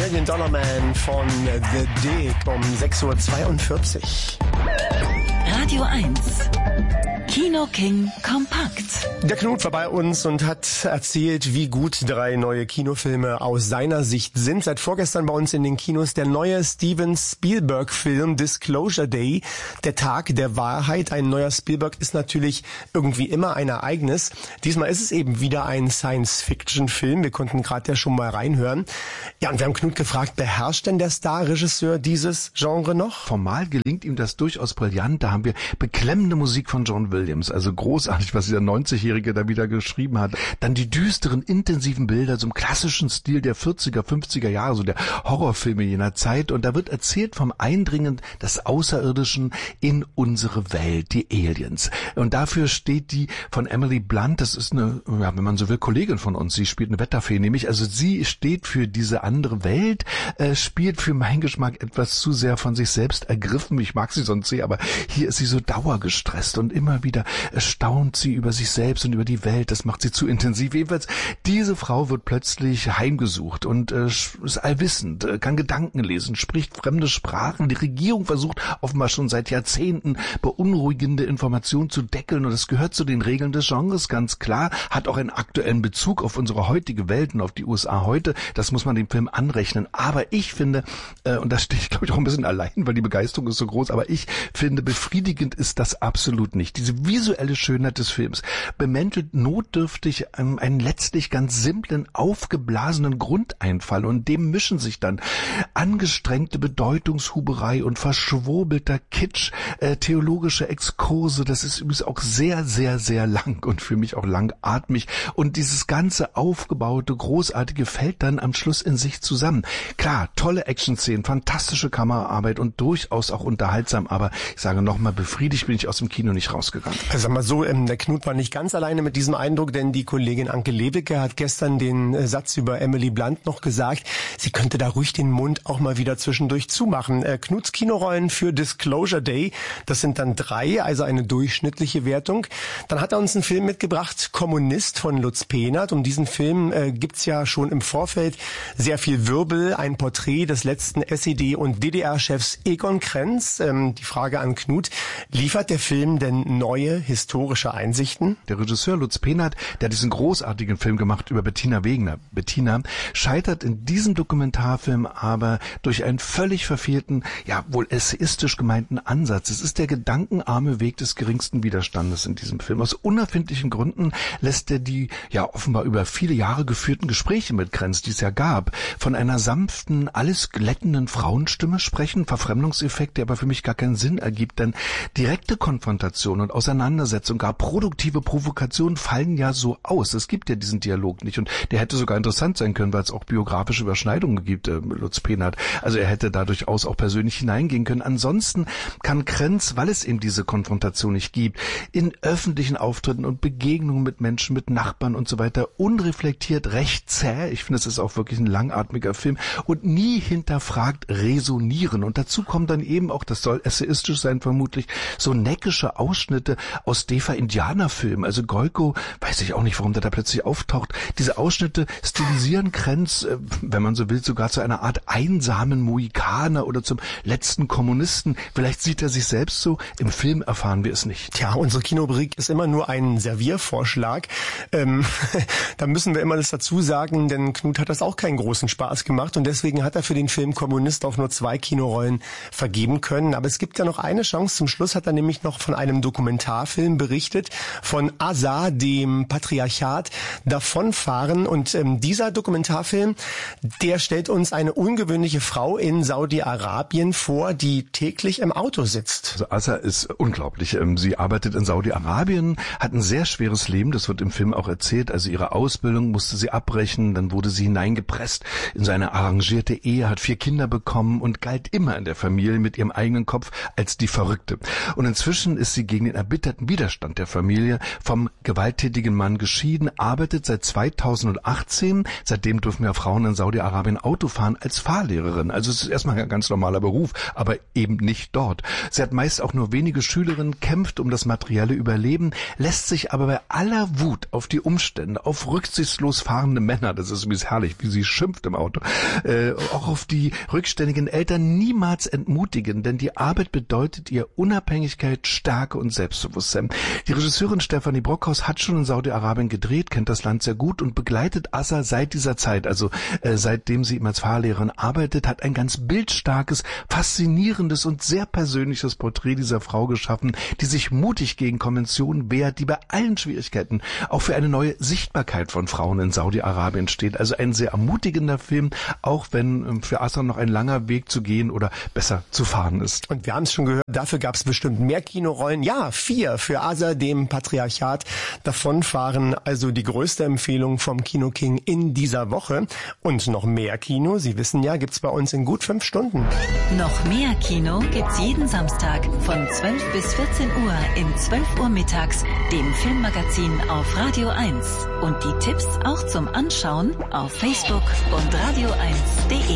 Million Dollar Man von The Dick um 6:42 Uhr. Radio 1. Kino King kompakt. Der Knut war bei uns und hat erzählt, wie gut 3 neue Kinofilme aus seiner Sicht sind. Seit vorgestern bei uns in den Kinos der neue Steven Spielberg-Film Disclosure Day, der Tag der Wahrheit. Ein neuer Spielberg ist natürlich irgendwie immer ein Ereignis. Diesmal ist es eben wieder ein Science-Fiction-Film. Wir konnten gerade ja schon mal reinhören. Ja, und wir haben Knut gefragt, beherrscht denn der Star-Regisseur dieses Genre noch? Formal gelingt ihm das durchaus brillant. Da haben wir beklemmende Musik von John Williams, also großartig, was dieser 90-Jährige da wieder geschrieben hat. Dann die düsteren, intensiven Bilder, so im klassischen Stil der 40er, 50er Jahre, so der Horrorfilme jener Zeit. Und da wird erzählt vom Eindringen des Außerirdischen in unsere Welt, die Aliens. Und dafür steht die von Emily Blunt, das ist eine, ja, wenn man so will, Kollegin von uns. Sie spielt eine Wetterfee, nämlich, also sie steht für diese andere Welt, spielt für meinen Geschmack etwas zu sehr von sich selbst ergriffen. Ich mag sie sonst sehr, aber hier ist sie so dauergestresst und immer wieder staunt sie über sich selbst und über die Welt. Das macht sie zu intensiv. Jedenfalls, diese Frau wird plötzlich heimgesucht und ist allwissend, kann Gedanken lesen, spricht fremde Sprachen. Die Regierung versucht offenbar schon seit Jahrzehnten beunruhigende Informationen zu deckeln und das gehört zu den Regeln des Genres, ganz klar, hat auch einen aktuellen Bezug auf unsere heutige Welt und auf die USA heute. Das muss man dem Film anrechnen. Aber ich finde, und da stehe ich glaube ich auch ein bisschen allein, weil die Begeisterung ist so groß, aber ich finde, befriedigend ist das absolut nicht. Diese visuelle Schönheit des Films bemäntelt notdürftig einen letztlich ganz simplen, aufgeblasenen Grundeinfall und dem mischen sich dann angestrengte Bedeutungshuberei und verschwurbelter Kitsch, theologische Exkurse. Das ist übrigens auch sehr, sehr, sehr lang und für mich auch langatmig und dieses ganze aufgebaute, großartige fällt dann am Schluss in sich zusammen. Klar, tolle Action-Szenen, fantastische Kameraarbeit und durchaus auch unterhaltsam, aber ich sage nochmal, befriedigt bin ich aus dem Kino nicht rausgegangen. Also sag mal so, der Knut war nicht ganz alleine mit diesem Eindruck, denn die Kollegin Anke Lewicke hat gestern den Satz über Emily Blunt noch gesagt, sie könnte da ruhig den Mund auch mal wieder zwischendurch zumachen. Knuts Kinorollen für Disclosure Day, das sind dann 3, also eine durchschnittliche Wertung. Dann hat er uns einen Film mitgebracht, Kommunist von Lutz Pehnert. Um diesen Film gibt's ja schon im Vorfeld sehr viel Wirbel, ein Porträt des letzten SED- und DDR-Chefs Egon Krenz. Die Frage an Knut, liefert der Film denn neue historische Einsichten? Der Regisseur Lutz Pehnert, der hat diesen großartigen Film gemacht über Bettina Wegner. Bettina scheitert in diesem Dokumentarfilm aber durch einen völlig verfehlten, ja wohl essayistisch gemeinten Ansatz. Es ist der gedankenarme Weg des geringsten Widerstandes in diesem Film. Aus unerfindlichen Gründen lässt er die ja offenbar über viele Jahre geführten Gespräche mit Krenz, die es ja gab, von einer sanften, alles glättenden Frauenstimme sprechen, Verfremdungseffekt, der aber für mich gar keinen Sinn ergibt, denn direkte Konfrontation und Auseinandersetzung, gar produktive Provokation fallen ja so aus. Es gibt ja diesen Dialog nicht und der hätte sogar interessant sein können, weil es auch biografische Überschneidungen gibt, Lutz Pehnert. Also er hätte da durchaus auch persönlich hineingehen können. Ansonsten kann Krenz, weil es eben diese Konfrontation nicht gibt, in öffentlichen Auftritten und Begegnungen mit Menschen, mit Nachbarn und so weiter unreflektiert, recht zäh, ich finde, es ist auch wirklich ein langatmiger Film und nie hinterfragt resonieren. Und dazu kommen dann eben auch, das soll essayistisch sein vermutlich, so neckische Ausschnitte aus DEFA-Indianerfilmen. Also Goiko, weiß ich auch nicht, warum der da plötzlich auftaucht. Diese Ausschnitte stilisieren Krenz, wenn man so will, sogar zu einer Art einsamen Mohikaner oder zum letzten Kommunisten. Vielleicht sieht er sich selbst so, im Film erfahren wir es nicht. Tja, unsere Kinobrik ist immer nur ein Serviervorschlag. Da müssen wir immer das dazu sagen, denn Knut hat das auch keinen großen Spaß gemacht und deswegen hat er für den Film Kommunist auch nur 2 Kinorollen vergeben können. Aber es gibt ja noch eine Chance. Zum Schluss hat er nämlich noch von einem Dokumentarfilm berichtet, von Asa, dem Patriarchat davonfahren. Und dieser Dokumentarfilm, der stellt uns eine ungewöhnliche Frau in Saudi-Arabien vor, die täglich im Auto sitzt. Also Asa ist unglaublich. Sie arbeitet in Saudi-Arabien, hat ein sehr schweres Leben, das wird im Film auch erzählt. Also ihre Ausbildung musste sie abbrechen, dann wurde sie hineingepresst in so eine arrangierte Ehe, hat 4 Kinder bekommen und galt immer in der Familie mit ihrem eigenen Kopf als die Verrückte. Und inzwischen ist sie gegen den erbitterten Widerstand der Familie vom gewalttätigen Mann geschieden, arbeitet seit 2018, seitdem dürfen ja Frauen in Saudi-Arabien Auto fahren, als Fahrlehrerin. Also es ist erstmal ein ganz normaler Beruf, aber eben nicht dort. Sie hat meist auch nur wenige Schülerinnen, kämpft um das materielle Überleben, lässt sich aber bei aller Wut auf die Umstände, auf rücksichtslos fahrende Männer, das ist übrigens herrlich, wie sie schimpft im Auto, auch auf die rückständigen Eltern niemals entmutigen, denn die Arbeit bedeutet ihr Unabhängigkeit, Stärke und Selbstbewusstsein. Die Regisseurin Stefanie Brockhaus hat schon in Saudi-Arabien gedreht, kennt das Land sehr gut und begleitet Assa seit dieser Zeit, also seitdem sie ihm als Fahrlehrerin arbeitet, hat ein ganz bildstarkes, faszinierendes und sehr persönliches Porträt dieser Frau geschaffen, die sich mutig gegen Konventionen wehrt, die bei allen Schwierigkeiten auch für eine neue Sichtbarkeit von Frauen in Saudi-Arabien steht. Also ein sehr ermutigender Film, auch wenn für Assa noch ein langer Weg zu gehen oder besser zu fahren ist. Und wir haben es schon gehört, dafür gab es bestimmt mehr Kinorollen. Ja, 4 für Assa, dem Patriarchat davonfahren. Also die größte Empfehlung vom Kino King in dieser Woche. Und noch mehr Kino, Sie wissen ja, gibt's bei uns in gut 5 Stunden. Noch mehr Kino gibt's jeden Samstag von 12 bis 14 Uhr in 12 Uhr mittags, dem Filmmagazin auf Radio 1. Und die Tipps auch zum Anschauen auf Facebook und Radio 1.